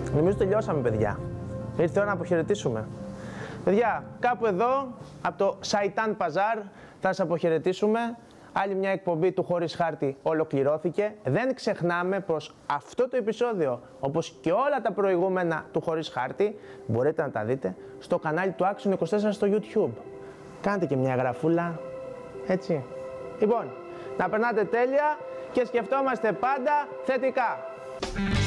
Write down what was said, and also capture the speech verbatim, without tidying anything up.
Νομίζω τελειώσαμε, παιδιά. Ήρθε η ώρα να αποχαιρετήσουμε. Παιδιά, κάπου εδώ, από το Σαϊτάν Παζάρ, θα σας αποχαιρετήσουμε. Άλλη μια εκπομπή του Χωρίς Χάρτη ολοκληρώθηκε. Δεν ξεχνάμε πως αυτό το επεισόδιο, όπως και όλα τα προηγούμενα του Χωρίς Χάρτη, μπορείτε να τα δείτε στο κανάλι του Action είκοσι τέσσερα στο YouTube. Κάντε και μια γραφούλα, έτσι. Λοιπόν, να περνάτε τέλεια και σκεφτόμαστε πάντα θετικά.